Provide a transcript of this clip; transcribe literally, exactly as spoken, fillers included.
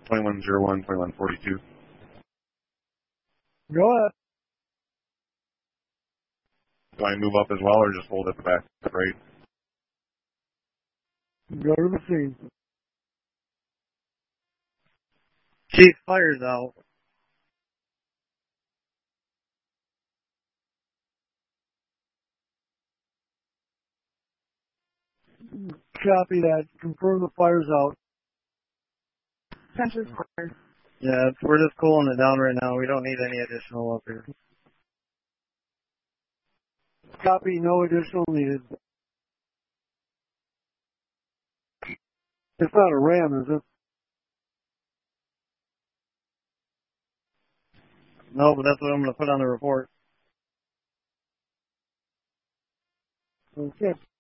twenty-one oh one, twenty-one forty-two. Go ahead. Do I move up as well or just hold at the back right? Go to the scene. Chief, fire's out. Copy that. Confirm the fire's out. Center's clear. Yeah, we're just cooling it down right now. We don't need any additional up here. Copy, no additional needed. It's not a ram, is it? No, but that's what I'm going to put on the report. Okay.